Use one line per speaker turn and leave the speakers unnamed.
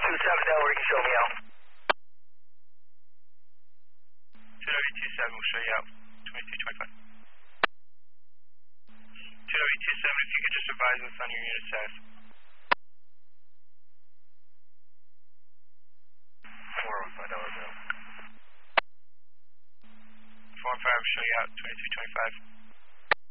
where you can show me out.
2W27 will show you out, 2225. 2W27, if you could just advise us on your unit status.
405 Delaware.
415 will show you out, 2225.